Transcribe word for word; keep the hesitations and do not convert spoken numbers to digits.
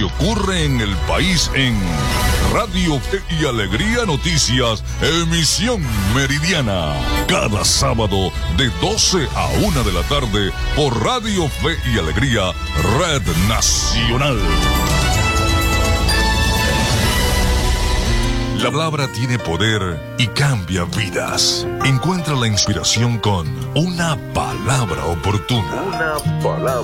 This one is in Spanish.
que ocurre en el país en Radio Fe y Alegría Noticias, emisión meridiana. Cada sábado de doce a una de la tarde por Radio Fe y Alegría, Red Nacional. La palabra tiene poder y cambia vidas. Encuentra la inspiración con una palabra oportuna. Una palabra